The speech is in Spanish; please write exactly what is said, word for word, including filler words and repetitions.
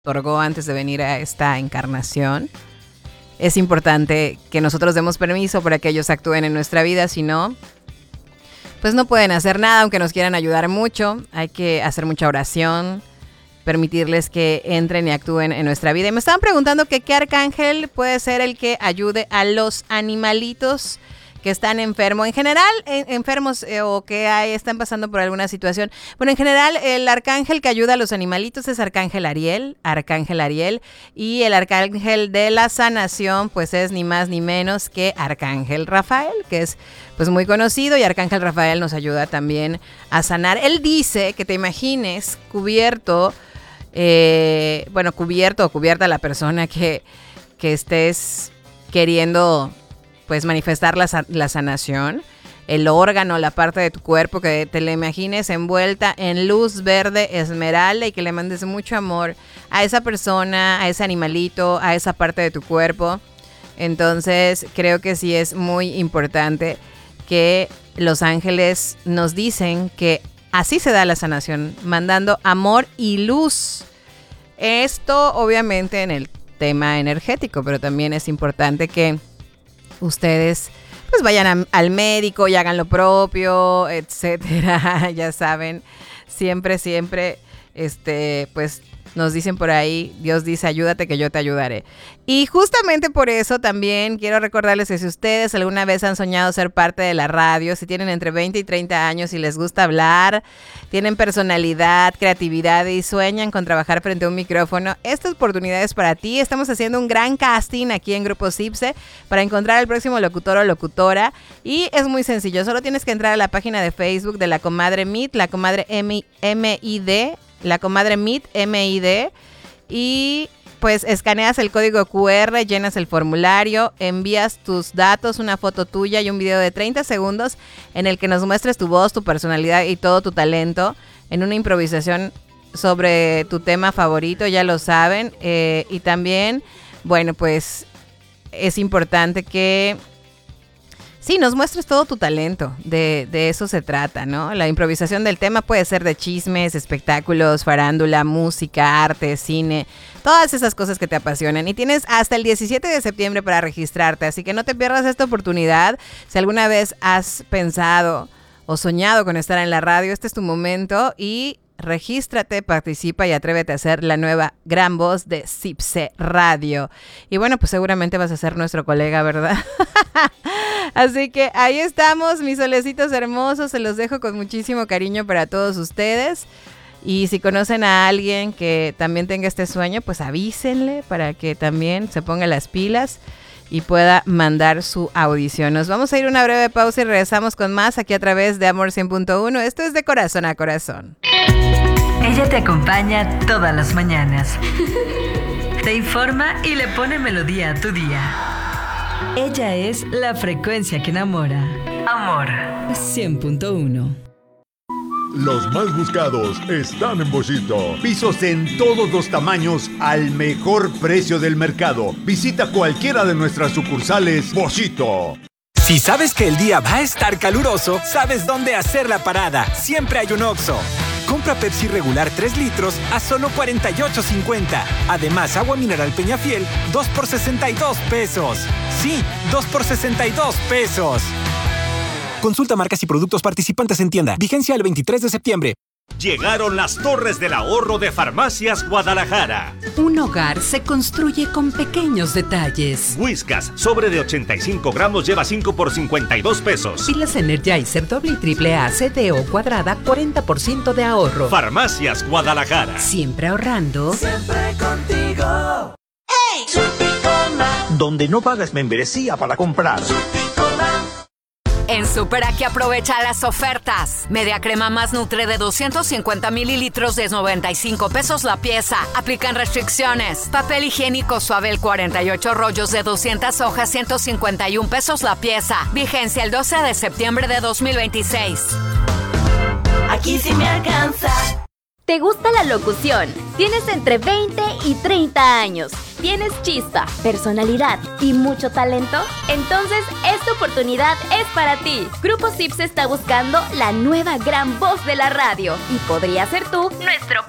otorgó antes de venir a esta encarnación. Es importante que nosotros demos permiso para que ellos actúen en nuestra vida, si no, pues no pueden hacer nada, aunque nos quieran ayudar mucho. Hay que hacer mucha oración, permitirles que entren y actúen en nuestra vida. Y me estaban preguntando que qué arcángel puede ser el que ayude a los animalitos que están enfermos, en general, en, enfermos eh, o que hay, están pasando por alguna situación. Bueno, en general, el arcángel que ayuda a los animalitos es Arcángel Ariel, Arcángel Ariel, y el arcángel de la sanación, pues es ni más ni menos que Arcángel Rafael, que es pues muy conocido, y Arcángel Rafael nos ayuda también a sanar. Él dice que te imagines cubierto, eh, bueno, cubierto o cubierta la persona que, que estés queriendo pues manifestar la, la sanación, el órgano, la parte de tu cuerpo, que te la imagines envuelta en luz verde esmeralda y que le mandes mucho amor a esa persona, a ese animalito, a esa parte de tu cuerpo. Entonces creo que sí es muy importante que los ángeles nos dicen que así se da la sanación, mandando amor y luz. Esto obviamente en el tema energético, pero también es importante que ustedes pues vayan a, al médico y hagan lo propio, etcétera. Ya saben, siempre, siempre, este, pues nos dicen por ahí, Dios dice, ayúdate que yo te ayudaré. Y justamente por eso también quiero recordarles que si ustedes alguna vez han soñado ser parte de la radio, si tienen entre veinte y treinta años y les gusta hablar, tienen personalidad, creatividad y sueñan con trabajar frente a un micrófono, esta oportunidad es para ti. Estamos haciendo un gran casting aquí en Grupo Cipse para encontrar al próximo locutor o locutora, y es muy sencillo, solo tienes que entrar a la página de Facebook de La Comadre Meet, La Comadre M I D, La Comadre Meet, M I D, y pues escaneas el código Q R, llenas el formulario, envías tus datos, una foto tuya y un video de treinta segundos en el que nos muestres tu voz, tu personalidad y todo tu talento en una improvisación sobre tu tema favorito, ya lo saben. Eh, y también, bueno, pues es importante que sí, nos muestres todo tu talento, de, de eso se trata, ¿no? La improvisación del tema puede ser de chismes, espectáculos, farándula, música, arte, cine, todas esas cosas que te apasionan. Y tienes hasta el diecisiete de septiembre para registrarte, así que no te pierdas esta oportunidad. Si alguna vez has pensado o soñado con estar en la radio, este es tu momento y regístrate, participa y atrévete a ser la nueva gran voz de Cipse Radio. Y bueno, pues seguramente vas a ser nuestro colega, ¿verdad? Así que ahí estamos, mis solecitos hermosos. Se los dejo con muchísimo cariño para todos ustedes. Y si conocen a alguien que también tenga este sueño, pues avísenle para que también se ponga las pilas y pueda mandar su audición. Nos vamos a ir a una breve pausa y regresamos con más aquí a través de Amor cien punto uno. Esto es De Corazón a Corazón. Ella te acompaña todas las mañanas. Te informa y le pone melodía a tu día. Ella es la frecuencia que enamora. Amor cien punto uno. Los más buscados están en Boschito. Pisos en todos los tamaños al mejor precio del mercado. Visita cualquiera de nuestras sucursales Boschito. Si sabes que el día va a estar caluroso, sabes dónde hacer la parada. Siempre hay un Oxxo. Compra Pepsi regular tres litros a solo cuarenta y ocho cincuenta. Además, agua mineral Peñafiel, dos por sesenta y dos pesos. Sí, dos por sesenta y dos pesos. Consulta marcas y productos participantes en tienda. Vigencia el veintitrés de septiembre. Llegaron las Torres del Ahorro de Farmacias Guadalajara. Un hogar se construye con pequeños detalles. Whiskas, sobre de ochenta y cinco gramos, lleva cinco por cincuenta y dos pesos. Pilas Energizer doble y triple A C D O cuadrada, cuarenta por ciento de ahorro. Farmacias Guadalajara. Siempre ahorrando. Siempre contigo. ¡Hey! Supicoma. Donde no pagas membresía para comprar. En Super Aquí aprovecha las ofertas. Media crema más Nutre de doscientos cincuenta mililitros de noventa y cinco pesos la pieza. Aplican restricciones. Papel higiénico Suabel cuarenta y ocho rollos de doscientas hojas, ciento cincuenta y un pesos la pieza. Vigencia el doce de septiembre de dos mil veintiséis. Aquí sí me alcanza. ¿Te gusta la locución? Tienes entre veinte y treinta años. ¿Tienes chispa, personalidad y mucho talento? Entonces, esta oportunidad es para ti. Grupo Cipse está buscando la nueva gran voz de la radio y podría ser tú nuestro